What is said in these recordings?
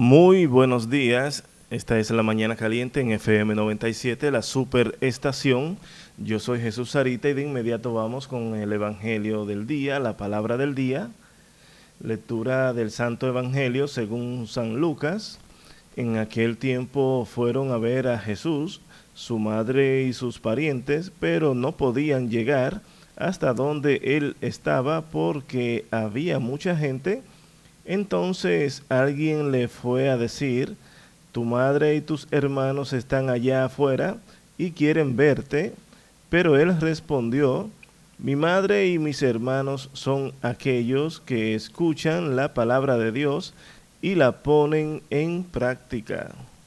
Muy buenos días, esta es La Mañana Caliente en FM 97, la superestación. Yo soy Jesús Sarita y de inmediato vamos con el Evangelio del día, la palabra del día. Lectura del Santo Evangelio según San Lucas. En aquel tiempo fueron a ver a Jesús, su madre y sus parientes, pero no podían llegar hasta donde él estaba porque había mucha gente. Entonces alguien le fue a decir: tu madre y tus hermanos están allá afuera y quieren verte. Pero él respondió: mi madre y mis hermanos son aquellos que escuchan la palabra de Dios y la ponen en práctica.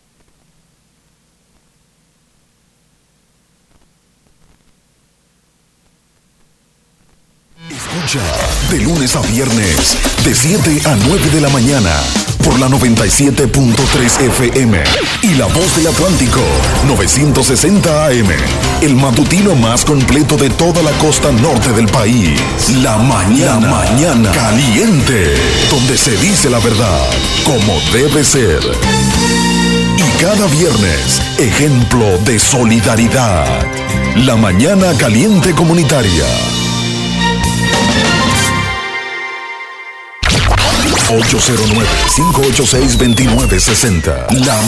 Escucha de lunes a viernes, de 7 a 9 de la mañana, por la 97.3 FM y La Voz del Atlántico, 960 AM, el matutino más completo de toda la costa norte del país. La mañana caliente, donde se dice la verdad, como debe ser. Y cada viernes, ejemplo de solidaridad. La Mañana Caliente Comunitaria. 809-586-2960. La